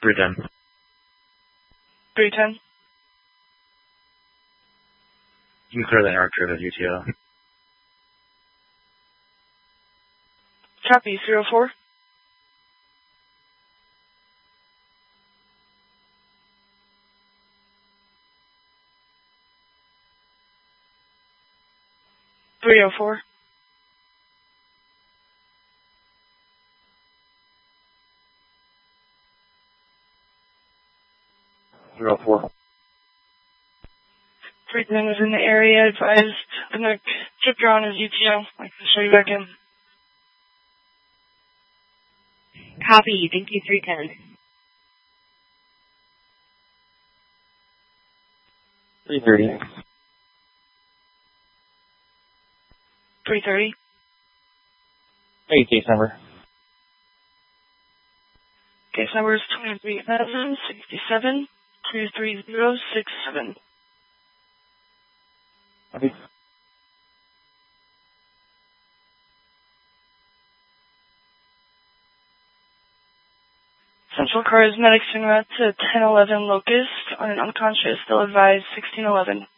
310. 310. You can clear the air curve as UTO. Copy, 04. Three oh four. Zero 04. 310 is in the area. Advised the next chip drawn is UTO. I can show you back in. Copy. Thank you, 310. 330. 330. Hey, case number. Case number is 23,067 23067. Okay. Central Car is medics en route to 1011 Locust on an unconscious, still advised 1611.